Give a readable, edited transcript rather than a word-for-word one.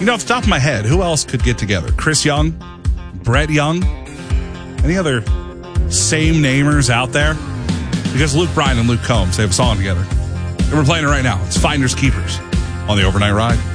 Off the top of my head, who else could get together? Chris Young, Brett Young, any other same namers out there? Because Luke Bryan and Luke Combs, they have a song together. And we're playing it right now. It's Finders Keepers on the Overnight Ride.